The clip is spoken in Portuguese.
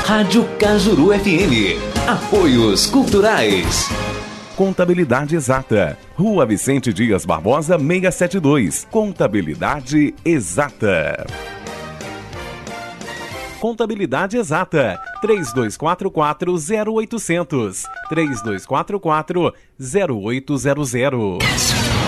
Rádio Cajuru FM. Apoios culturais. Contabilidade Exata. Rua Vicente Dias Barbosa, 672. Contabilidade Exata. Contabilidade Exata. 3244-0800. 3244-0800.